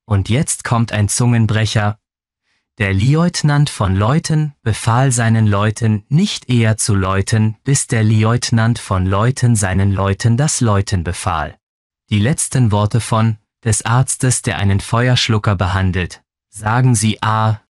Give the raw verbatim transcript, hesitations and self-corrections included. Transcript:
Und jetzt kommt ein Zungenbrecher. Der Lieutenant von Leuten befahl seinen Leuten, nicht eher zu läuten, bis der Lieutenant von Leuten seinen Leuten das Läuten befahl. Die letzten Worte von des Arztes, der einen Feuerschlucker behandelt. Sagen Sie A,